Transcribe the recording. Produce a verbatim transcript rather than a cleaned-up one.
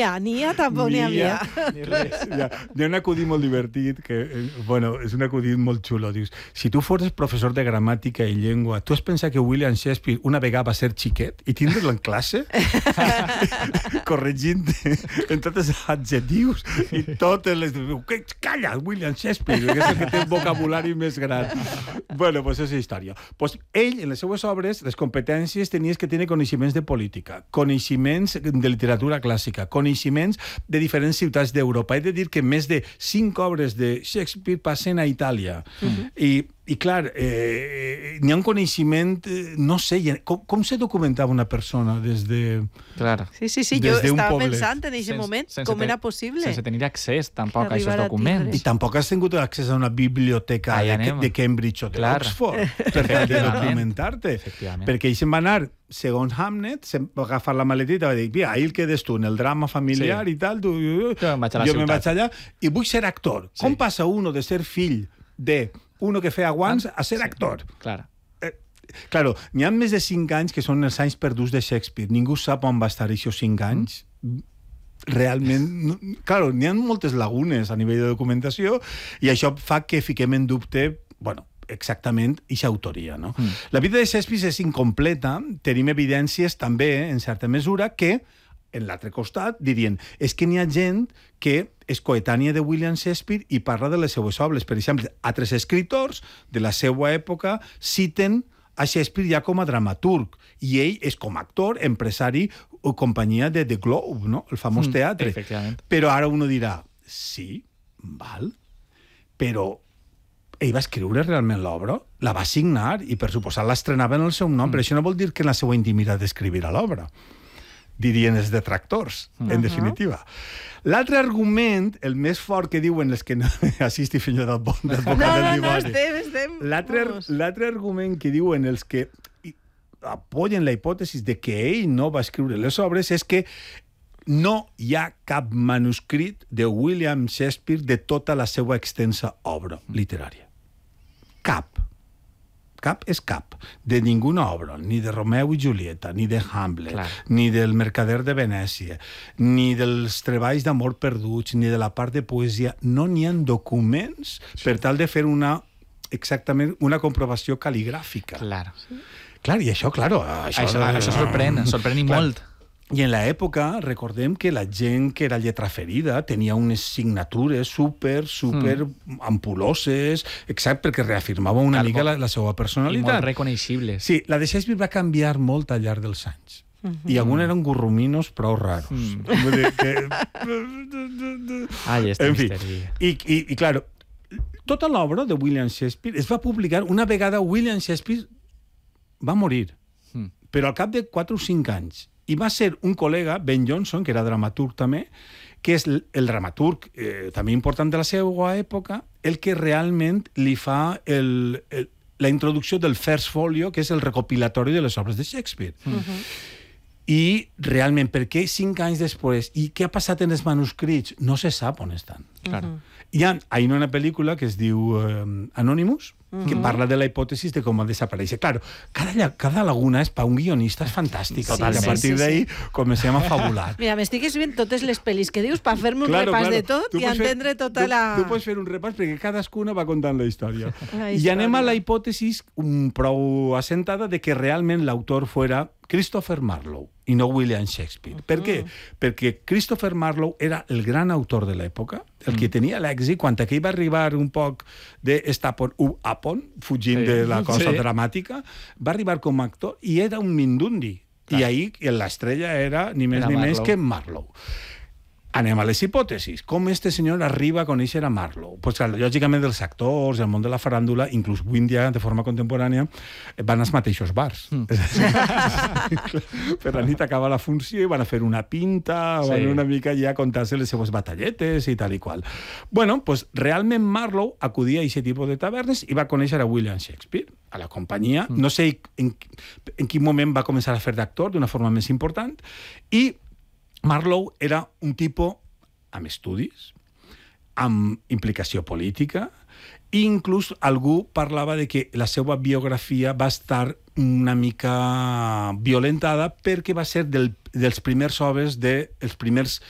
ha, ni ha tampoc ni havia. Ni res. Ja, hi ha un acudit molt divertit, que, eh, bueno, és un acudit molt xulo. Dius, si tu fores professor de gramàtica i llengua, tu has pensat que William Shakespeare una vegada va ser xiquet i tindre'l en classe corregint en tots els adjectius i totes les... Calla, William Shakespeare, que és el que té un vocabulari més gran. Bueno, pues és història. Pues ell, en les seues obres, les competències tenies que tenir coneixements de política, coneixements de literatura clàssica, coneixements de diferents ciutats d'Europa. He de dir que més de cinc obres de Shakespeare passen a Itàlia. Uh-huh. I I, clar, eh, n'hi ha un coneixement... Eh, no sé, com, com se documentava una persona des de... Claro. Sí, sí, sí, jo estava pensant en aquest moment com ten, era possible. Sense tenir accés, tampoc, a aquests documents. I tampoc has tingut accés a una biblioteca de, de Cambridge o d'Oxford per tal de documentar-te. Perquè ell se'n va anar, segons Hamnet, se'n va agafar la maletita i va dir, mira, ahí el quedes tu, en el drama familiar sí. i tal, tu, jo, jo me'n vaig allà i vull ser actor. Sí. Com passa uno de ser fill de... uno que feia guants a ser actor. Sí, claro. Eh, claro, n'hi ha més de cinc anys que són els anys perduts de Shakespeare. Ningú sap on va estar aquests cinc anys. Mm. Realment... No, claro, n'hi ha moltes lagunes a nivell de documentació i això fa que fiquem en dubte... Bueno, exactament aquesta autoria. No? Mm. La vida de Shakespeare és incompleta. Tenim evidències també, en certa mesura, que en l'altre costat dirien és que n'hi ha gent que és coetània de William Shakespeare i parla de les seues obres. Per exemple, altres escriptors de la seva època citen a Shakespeare ja com a dramaturg i ell és com a actor, empresari o companyia de The Globe, no? El famós mm, teatre. Però ara uno dirà, sí, val, però ell va escriure realment l'obra, la va signar i per suposar l'estrenava en el seu nom, mm. però això no vol dir que en la seva intimitat escrivirà l'obra. Dirien els detractors, en uh-huh. definitiva. L'altre argument, el més fort que diuen els que no... Assistir fent jo d'advocat del dimoni. No, no, no, estem, estem... L'altre, l'altre argument que diuen els que apoyen la hipòtesi de que ell no va escriure les obres és que no hi ha cap manuscrit de William Shakespeare de tota la seva extensa obra literària. Cap. Cap és cap, de ninguna obra, ni de Romeu i Julieta, ni de Hamlet, Clar. ni del Mercader de Venècia, ni dels treballs d'amor perduts, ni de la part de poesia. No n'hi ha documents sí. per tal de fer una, exactament, una comprovació cal·ligràfica. Clar. Clar, i això, clar... Això, això, de... això sorprèn, sorprèn i clar. molt. I en l'època, recordem que la gent que era lletraferida tenia unes signatures super, super mm. ampuloses, exacte, perquè reafirmava una Cal, mica la, la seva personalitat. I molt reconeixibles. Sí, la de Shakespeare va canviar molt al llarg dels anys. Mm-hmm. I alguns eren gurruminos prou raros. Mm. Vull dir que... Ai, este en fi. misteri. I, i, i clar, tota l'obra de William Shakespeare es va publicar una vegada William Shakespeare va morir, mm. però al cap de quatre o cinc anys. I va ser un col·lega, Ben Jonson, que era dramaturg també, que és el dramaturg eh, també important de la seva època, el que realment li fa el, el, la introducció del First Folio, que és el recopilatori de les obres de Shakespeare. Uh-huh. I realment, per què cinc anys després? I què ha passat en els manuscrits? No se sap on estan. Claro. Hi ha, hi ha una pel·lícula que es diu eh, Anonymous, uh-huh. que parla de la hipòtesi de com desapareix. Claro, cada, cada laguna és per un guionista és fantàstic. Sí, a partir sí, d'ahí sí. comencem a fabular. Mira, m'estic escrivint totes les pel·lis que dius per fer-me un claro, repàs claro. de tot tu i entendre fer, tota tu, la... Tu pots fer un repàs perquè cadascuna va contant la història. la història. I anem a la hipòtesi um, prou assentada de que realment l'autor fuera Christopher Marlowe i no William Shakespeare. Uh-huh. Per què? Perquè Christopher Marlowe era el gran autor de l'època, el que tenia l'èxit, quan aquell va arribar un poc d'Estapon u Apon, fugint sí. de la cosa sí. dramàtica, va arribar com a actor i era un mindundi. Clar. I ahir l'estrella era ni més era ni Marlowe. Més que Marlowe. Anem a les hipòtesis. Com este senyor arriba a conèixer a Marlowe? Pues, clar, lògicament, els actors, el món de la faràndula, inclús avui en dia, de forma contemporània, van als mateixos bars. Mm. Per la nit acaba la funció i van a fer una pinta, sí. van una mica ja a contar-se les seues batalletes i tal i qual. Bueno, pues, realment Marlowe acudia a aquest tipus de tavernes i va conèixer a William Shakespeare, a la companyia. Mm. No sé en, en quin moment va començar a fer d'actor d'una forma més important, i Marlowe era un tipus amb estudis, amb implicació política, i inclús algú parlava de que la seva biografia va estar una mica violentada perquè va ser del, dels primers obres de, els primers